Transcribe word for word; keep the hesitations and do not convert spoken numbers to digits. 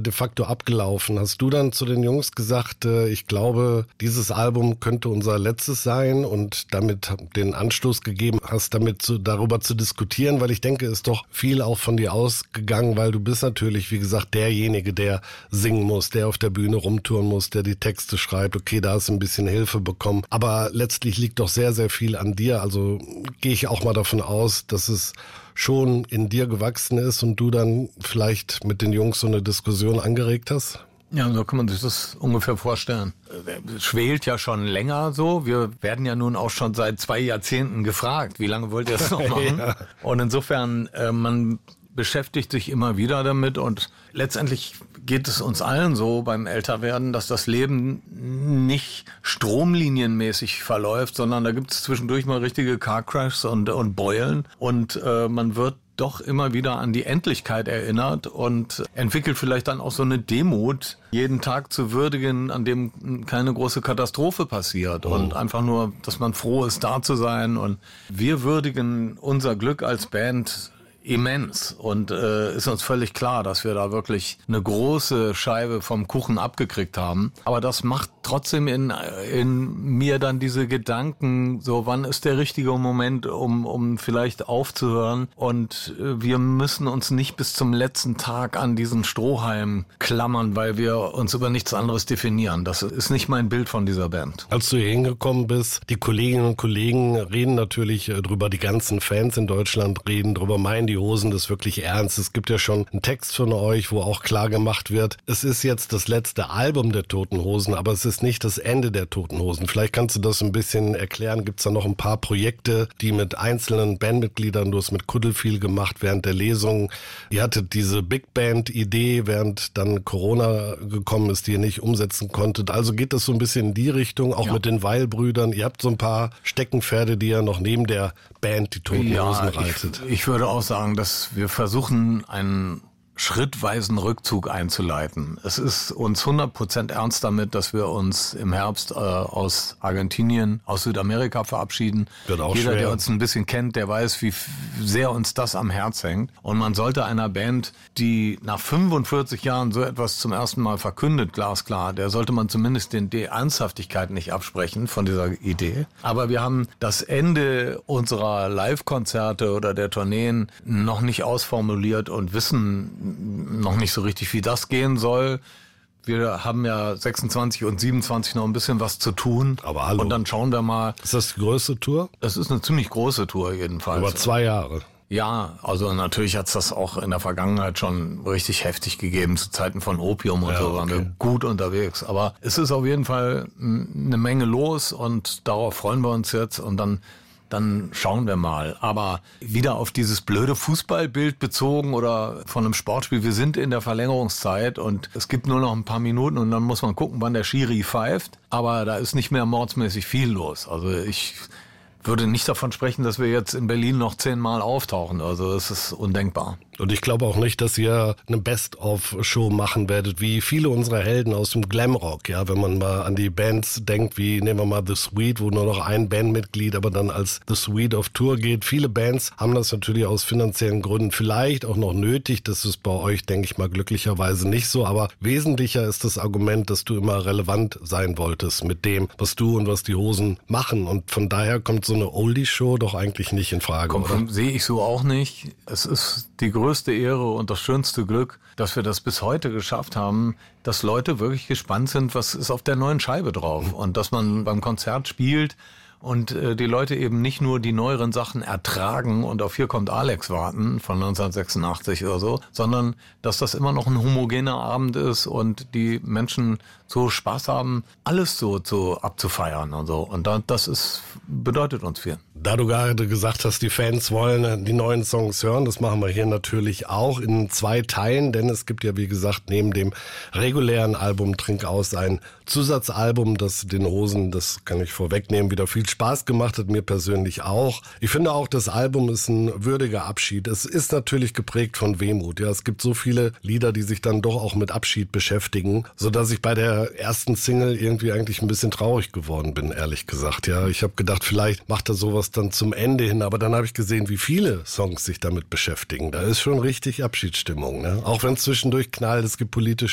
de facto abgelaufen. Hast du dann zu den Jungs gesagt, äh, ich glaube, dieses Album könnte unser letztes sein und damit den Anstoß gegeben hast, damit zu, darüber zu diskutieren? Weil ich denke, ist doch viel auch von dir ausgegangen, weil du bist natürlich, wie gesagt, derjenige, der singen muss, der auf der Bühne rumtouren muss, der die Texte schreibt. Okay, da hast du ein bisschen Hilfe bekommen. Aber letztlich liegt doch sehr, sehr viel an dir. Also gehe ich auch mal davon aus, dass es schon in dir gewachsen ist und du dann vielleicht mit den Jungs so eine Diskussion angeregt hast? Ja, so kann man sich das ungefähr vorstellen. Es schwelt ja schon länger so. Wir werden ja nun auch schon seit zwei Jahrzehnten gefragt, wie lange wollt ihr das noch machen? Ja. Und insofern, äh, man beschäftigt sich immer wieder damit und letztendlich geht es uns allen so beim Älterwerden, dass das Leben nicht stromlinienmäßig verläuft, sondern da gibt es zwischendurch mal richtige Car-Crashs und, und Beulen und äh, man wird doch immer wieder an die Endlichkeit erinnert und entwickelt vielleicht dann auch so eine Demut, jeden Tag zu würdigen, an dem keine große Katastrophe passiert. Oh. Und einfach nur, dass man froh ist, da zu sein. Und wir würdigen unser Glück als Band immens und äh, ist uns völlig klar, dass wir da wirklich eine große Scheibe vom Kuchen abgekriegt haben. Aber das macht trotzdem in, in mir dann diese Gedanken, so wann ist der richtige Moment, um, um vielleicht aufzuhören. Und äh, wir müssen uns nicht bis zum letzten Tag an diesen Strohhalm klammern, weil wir uns über nichts anderes definieren. Das ist nicht mein Bild von dieser Band. Als du hier hingekommen bist, die Kolleginnen und Kollegen reden natürlich äh, drüber, die ganzen Fans in Deutschland reden drüber, meinen die Hosen das wirklich ernst. Es gibt ja schon einen Text von euch, wo auch klar gemacht wird, es ist jetzt das letzte Album der Toten Hosen, aber es ist nicht das Ende der Toten Hosen. Vielleicht kannst du das ein bisschen erklären. Gibt es da noch ein paar Projekte, die mit einzelnen Bandmitgliedern, du hast mit Kuddel viel gemacht während der Lesung. Ihr hattet diese Big Band-Idee, während dann Corona gekommen ist, die ihr nicht umsetzen konntet. Also geht das so ein bisschen in die Richtung, auch ja. mit den Weil-Brüdern. Ihr habt so ein paar Steckenpferde, die ihr noch neben der Band, die Toten ja, Hosen, reitet. Ich, ich würde auch sagen, dass wir versuchen, einen schrittweisen Rückzug einzuleiten. Es ist uns hundert Prozent ernst damit, dass wir uns im Herbst äh, aus Argentinien, aus Südamerika verabschieden. Wird auch Jeder, schwer. der uns ein bisschen kennt, der weiß, wie f- sehr uns das am Herz hängt. Und man sollte einer Band, die nach fünfundvierzig Jahren so etwas zum ersten Mal verkündet, glasklar, der sollte man zumindest den, die Ernsthaftigkeit nicht absprechen von dieser Idee. Aber wir haben das Ende unserer Live-Konzerte oder der Tourneen noch nicht ausformuliert und wissen noch nicht so richtig, wie das gehen soll. Wir haben ja sechsundzwanzig und siebenundzwanzig noch ein bisschen was zu tun. Aber hallo. Und dann schauen wir mal. Ist das die größte Tour? Es ist eine ziemlich große Tour jedenfalls. Über zwei Jahre. Ja, also natürlich hat's das auch in der Vergangenheit schon richtig heftig gegeben. Zu Zeiten von Opium und ja, so waren okay. wir gut unterwegs. Aber es ist auf jeden Fall eine Menge los und darauf freuen wir uns jetzt. Und dann dann schauen wir mal. Aber wieder auf dieses blöde Fußballbild bezogen oder von einem Sportspiel. Wir sind in der Verlängerungszeit und es gibt nur noch ein paar Minuten und dann muss man gucken, wann der Schiri pfeift. Aber da ist nicht mehr mordsmäßig viel los. Also ich würde nicht davon sprechen, dass wir jetzt in Berlin noch zehnmal auftauchen. Also das ist undenkbar. Und ich glaube auch nicht, dass ihr eine Best-of-Show machen werdet, wie viele unserer Helden aus dem Glamrock. Ja, wenn man mal an die Bands denkt, wie nehmen wir mal The Sweet, wo nur noch ein Bandmitglied aber dann als The Sweet auf Tour geht. Viele Bands haben das natürlich aus finanziellen Gründen vielleicht auch noch nötig. Das ist bei euch, denke ich mal, glücklicherweise nicht so. Aber wesentlicher ist das Argument, dass du immer relevant sein wolltest mit dem, was du und was die Hosen machen. Und von daher kommt so eine Oldie-Show doch eigentlich nicht in Frage. Komm, oder? Sehe ich so auch nicht. Es ist die größte Ehre und das schönste Glück, dass wir das bis heute geschafft haben, dass Leute wirklich gespannt sind, was ist auf der neuen Scheibe drauf. Und dass man beim Konzert spielt und äh, die Leute eben nicht nur die neueren Sachen ertragen und auf Hier kommt Alex warten von neunzehnhundertsechsundachtzig oder so, sondern dass das immer noch ein homogener Abend ist und die Menschen so Spaß haben, alles so, so abzufeiern und so. Und da, das ist, bedeutet uns viel. Da du gerade gesagt hast, die Fans wollen die neuen Songs hören, das machen wir hier natürlich auch in zwei Teilen, denn es gibt ja, wie gesagt, neben dem regulären Album Trink aus ein Zusatzalbum, das den Hosen, das kann ich vorwegnehmen, wieder viel Spaß gemacht hat, mir persönlich auch. Ich finde auch, das Album ist ein würdiger Abschied. Es ist natürlich geprägt von Wehmut. Ja, es gibt so viele Lieder, die sich dann doch auch mit Abschied beschäftigen, sodass ich bei der ersten Single irgendwie eigentlich ein bisschen traurig geworden bin, ehrlich gesagt. Ja, ich habe gedacht, vielleicht macht er sowas dann zum Ende hin, aber dann habe ich gesehen, wie viele Songs sich damit beschäftigen. Da ist schon richtig Abschiedsstimmung, ne? Auch wenn es zwischendurch knallt, es gibt politische